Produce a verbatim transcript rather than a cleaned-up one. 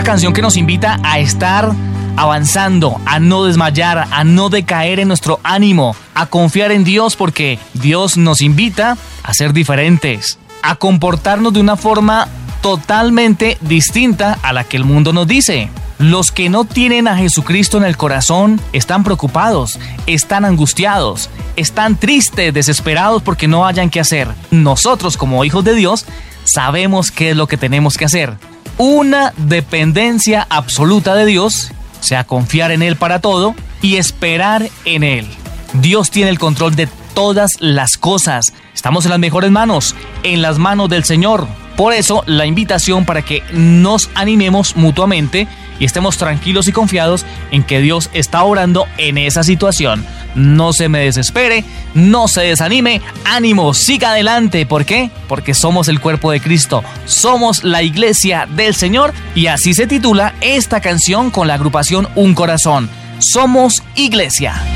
canción que nos invita a estar avanzando, a no desmayar, a no decaer en nuestro ánimo, a confiar en Dios, porque Dios nos invita a ser diferentes, a comportarnos de una forma totalmente distinta a la que el mundo nos dice. Los que no tienen a Jesucristo en el corazón están preocupados, están angustiados, están tristes, desesperados porque no hayan qué hacer. Nosotros, como hijos de Dios, sabemos qué es lo que tenemos que hacer. Una dependencia absoluta de Dios, o sea, confiar en Él para todo y esperar en Él. Dios tiene el control de todas las cosas. Estamos en las mejores manos, en las manos del Señor. Por eso, la invitación para que nos animemos mutuamente y estemos tranquilos y confiados en que Dios está obrando en esa situación. No se me desespere, no se desanime, ánimo, siga adelante. ¿Por qué? Porque somos el cuerpo de Cristo, somos la iglesia del Señor, y así se titula esta canción con la agrupación Un Corazón. Somos Iglesia.